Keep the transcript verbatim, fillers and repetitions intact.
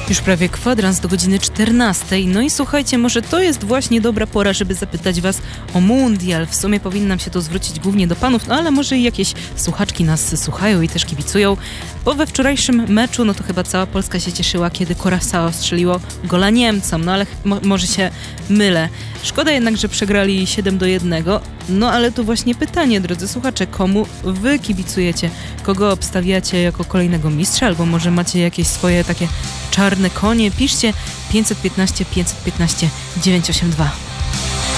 Już prawie kwadrans do godziny czternastej. No i słuchajcie, może to jest właśnie dobra pora, żeby zapytać was o mundial. W sumie powinnam się to zwrócić głównie do panów, no ale może i jakieś słuchaczki nas słuchają i też kibicują. Bo we wczorajszym meczu, no to chyba cała Polska się cieszyła, kiedy Curaçao strzeliło gola Niemcom. No ale mo- może się mylę. Szkoda jednak, że przegrali siedem do jednego. No ale tu właśnie pytanie, drodzy słuchacze, komu wy kibicujecie? Kogo obstawiacie jako kolejnego mistrza? Albo może macie jakieś swoje takie czarne konie? Piszcie pięćset piętnaście pięćset piętnaście dziewięćset osiemdziesiąt dwa.